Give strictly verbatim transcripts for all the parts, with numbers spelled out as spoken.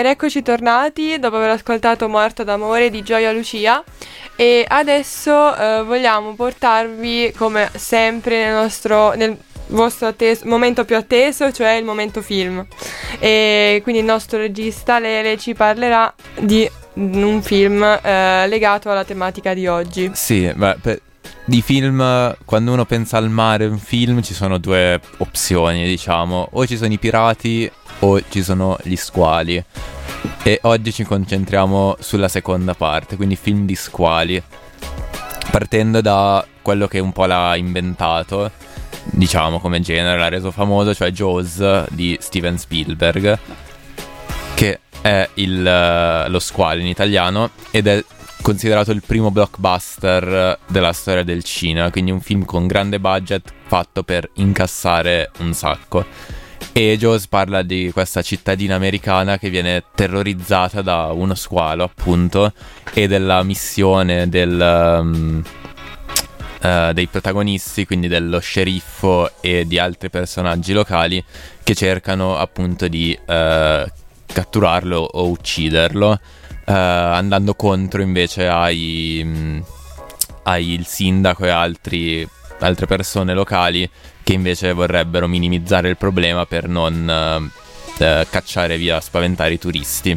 ed eccoci tornati dopo aver ascoltato Morta d'amore di Gioia Lucia. E adesso eh, vogliamo portarvi, come sempre, nel nostro nel vostro atteso, momento più atteso, cioè il momento film. E quindi il nostro regista Lele ci parlerà di un film eh, legato alla tematica di oggi. Sì, beh, per, di film, quando uno pensa al mare, un film, ci sono due opzioni, diciamo. O ci sono i pirati o ci sono gli squali. E oggi ci concentriamo sulla seconda parte, quindi film di squali, partendo da quello che un po' l'ha inventato, diciamo, come genere, l'ha reso famoso, cioè Jaws di Steven Spielberg, che è il, lo squalo in italiano ed è considerato il primo blockbuster della storia del cinema, quindi un film con grande budget fatto per incassare un sacco. E Jaws parla di questa cittadina americana che viene terrorizzata da uno squalo, appunto, e della missione del, um, uh, dei protagonisti, quindi dello sceriffo e di altri personaggi locali che cercano appunto di uh, catturarlo o ucciderlo, uh, andando contro invece ai, um, ai il sindaco e altri, altre persone locali che invece vorrebbero minimizzare il problema per non uh, uh, cacciare via, spaventare i turisti.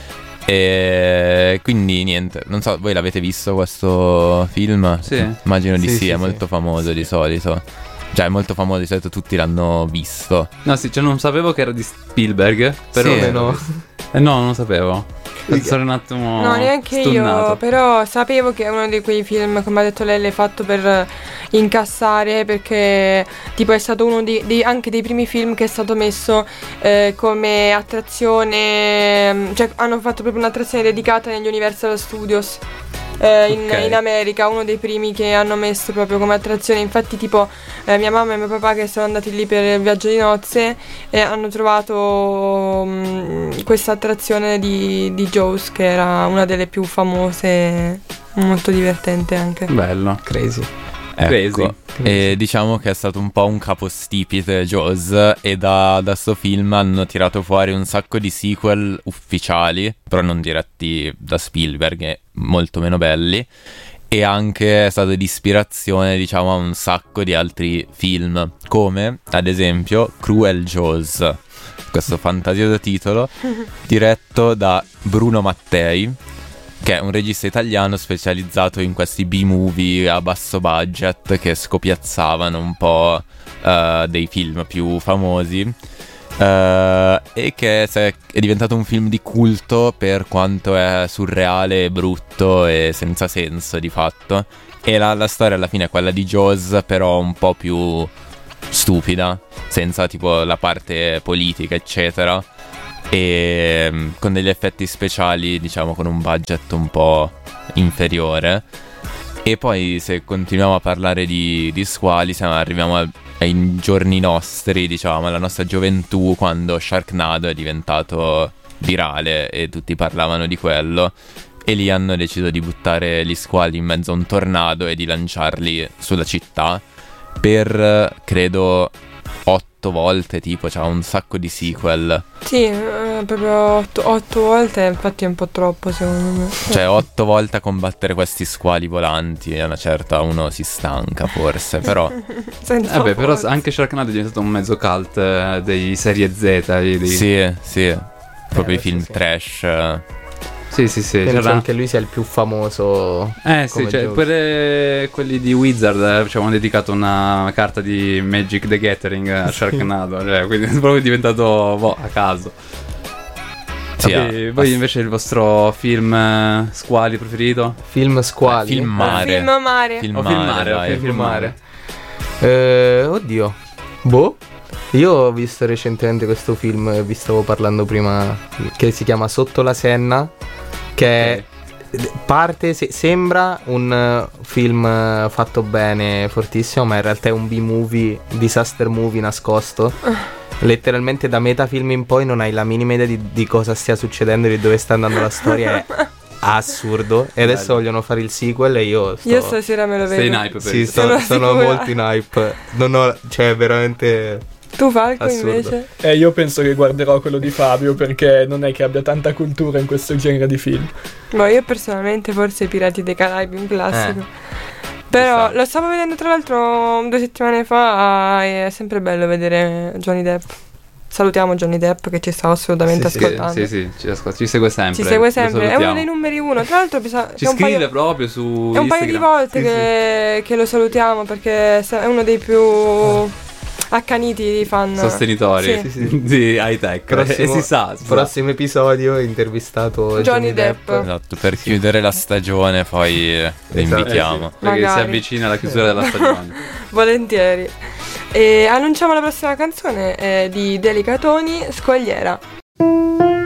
E quindi niente, non so, voi l'avete visto questo film? Sì. Immagino di sì, sì, sì, è sì. molto famoso sì, di solito. Cioè è molto famoso, di solito tutti l'hanno visto. No, sì, cioè non sapevo che era di Spielberg, però Sì. no. Eh, no, non lo sapevo. Sono un attimo No, neanche stunnato. io, però sapevo che è uno di quei film, come ha detto lei, fatto per incassare, perché tipo è stato uno di, di anche dei primi film che è stato messo eh, come attrazione, cioè hanno fatto proprio un'attrazione dedicata negli Universal Studios eh, in, Ok. in America, uno dei primi che hanno messo proprio come attrazione. Infatti tipo eh, mia mamma e mio papà che sono andati lì per il viaggio di nozze e hanno trovato mh, questa attrazione di, di Jaws, che era una delle più famose, molto divertente anche. Bello. Crazy. Ecco, Crazy. e diciamo che è stato un po' un capostipite Jaws, e da, da sto film hanno tirato fuori un sacco di sequel ufficiali, però non diretti da Spielberg, molto meno belli, e anche è stato di ispirazione, diciamo, a un sacco di altri film, come ad esempio Cruel Jaws, questo fantasioso titolo diretto da Bruno Mattei, che è un regista italiano specializzato in questi B-movie a basso budget che scopiazzavano un po' uh, dei film più famosi, uh, e che è diventato un film di culto per quanto è surreale, brutto e senza senso di fatto. E la, la storia alla fine è quella di Jaws, però un po' più stupida, senza tipo la parte politica eccetera, e con degli effetti speciali, diciamo, con un budget un po' inferiore. E poi se continuiamo a parlare di, di squali, siamo, arriviamo a, ai giorni nostri, diciamo, alla nostra gioventù, quando Sharknado è diventato virale e tutti parlavano di quello, e lì hanno deciso di buttare gli squali in mezzo a un tornado e di lanciarli sulla città per, credo, otto volte, tipo, c'ha un sacco di sequel. Sì, eh, proprio otto, otto volte, infatti è un po' troppo secondo me. Cioè otto volte a combattere questi squali volanti, e a una certa uno si stanca forse, però Senza Vabbè, però forza. anche Sharknado è diventato un mezzo cult eh, dei serie Z. Dei... sì, sì, proprio Eh, i film sì, sì. trash. eh. sì, sì, sì. Penso c'era- anche lui sia il più famoso. Eh sì, come cioè, Jaws. per quelli di Wizard eh, ci avevano dedicato una carta di Magic the Gathering a Sharknado, cioè, quindi è proprio diventato boh, a caso. Sì, Voi- ah, voi invece il vostro film eh, squali preferito? Film squali. film mare. Film mare. Film O mare, film mare, dai. ok, film mare. Eh, oddio. Boh. Io ho visto recentemente questo film, vi stavo parlando prima, che si chiama Sotto la Senna, che parte, se- sembra un eh, film eh, fatto bene, fortissimo, ma in realtà è un B-movie, disaster movie nascosto. Letteralmente da metafilm in poi non hai la minima idea di, di cosa stia succedendo, di dove sta andando la storia, è assurdo. E adesso Bello. vogliono fare il sequel e io sto... Io stasera me lo vedo. Sei in hype per Sì, il- sto- Sono sono sicura. molto in hype. Non ho, cioè veramente Tu Falco Assurdo. invece? Eh, io penso che guarderò quello di Fabio perché non è che abbia tanta cultura in questo genere di film. Boh, io personalmente forse Pirati dei Caraibi, un classico. Eh. Però Chissà. lo stavo vedendo tra l'altro due settimane fa e è sempre bello vedere Johnny Depp. Salutiamo Johnny Depp che ci sta assolutamente Sì, sì, ascoltando. Sì, sì, ci, ascol- ci segue sempre. Ci segue lo sempre, è uno salutiamo. dei numeri uno. Tra l'altro bisogna, Ci è un scrive paio, proprio su è un paio di Instagram. volte Sì, che, che lo salutiamo perché è uno dei più accaniti fan. Sostenitori Sì. Sì, sì. di high tech. Prossimo, e si sa, si sa. prossimo episodio intervistato Johnny Johnny, Depp. Depp. Esatto, per chiudere la stagione poi eh, li Esatto. invitiamo. Eh sì, perché Magari. si avvicina alla chiusura della stagione. Volentieri. E annunciamo la prossima canzone eh, di Delicatoni, Scogliera.